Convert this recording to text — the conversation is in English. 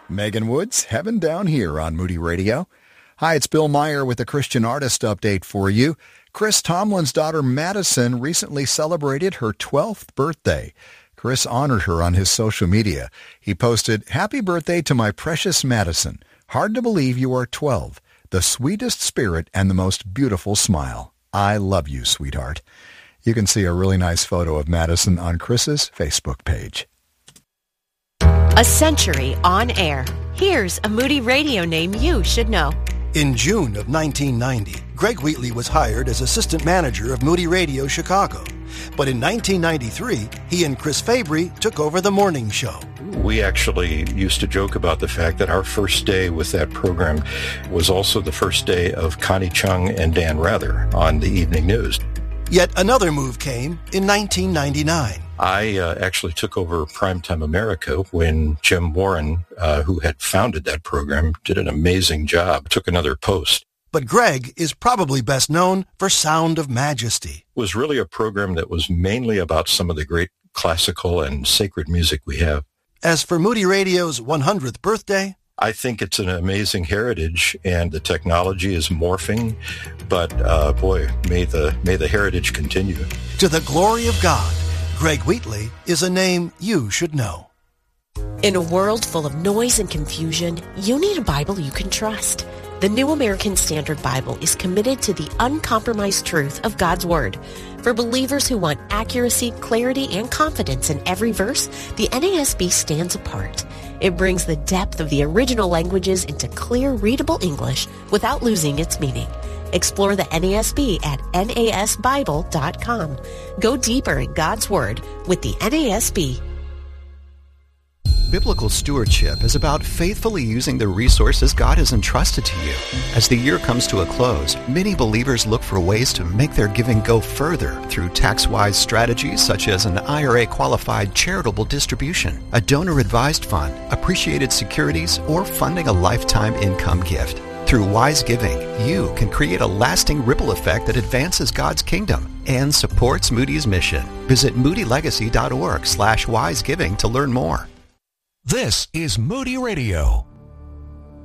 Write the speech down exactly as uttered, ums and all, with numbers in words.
Megan Woods, Heaven Down Here on Moody Radio. Hi, it's Bill Meyer with a Christian artist update for you. Chris Tomlin's daughter Madison recently celebrated her twelfth birthday. Chris honored her on his social media. He posted, "Happy birthday to my precious Madison. Hard to believe you are twelve. The sweetest spirit and the most beautiful smile. I love you, sweetheart." You can see a really nice photo of Madison on Chris's Facebook page. A century on air. Here's a Moody Radio name you should know. In June of nineteen ninety, Greg Wheatley was hired as assistant manager of Moody Radio Chicago. But in nineteen ninety-three, he and Chris Fabry took over the morning show. We actually used to joke about the fact that our first day with that program was also the first day of Connie Chung and Dan Rather on the evening news. Yet another move came in nineteen ninety-nine. I uh, actually took over Primetime America when Jim Warren, uh, who had founded that program, did an amazing job, took another post. But Greg is probably best known for Sound of Majesty. It was really a program that was mainly about some of the great classical and sacred music we have. As for Moody Radio's one hundredth birthday, I think it's an amazing heritage, and the technology is morphing, but uh, boy, may the may the heritage continue. To the glory of God, Greg Wheatley is a name you should know. In a world full of noise and confusion, you need a Bible you can trust. The New American Standard Bible is committed to the uncompromised truth of God's Word. For believers who want accuracy, clarity, and confidence in every verse, the N A S B stands apart. It brings the depth of the original languages into clear, readable English without losing its meaning. Explore the N A S B at N A S Bible dot com. Go deeper in God's Word with the N A S B. Biblical stewardship is about faithfully using the resources God has entrusted to you. As the year comes to a close, many believers look for ways to make their giving go further through tax-wise strategies such as an I R A-qualified charitable distribution, a donor-advised fund, appreciated securities, or funding a lifetime income gift. Through wise giving, you can create a lasting ripple effect that advances God's kingdom and supports Moody's mission. Visit moody legacy dot org slash wise giving to learn more. This is Moody Radio.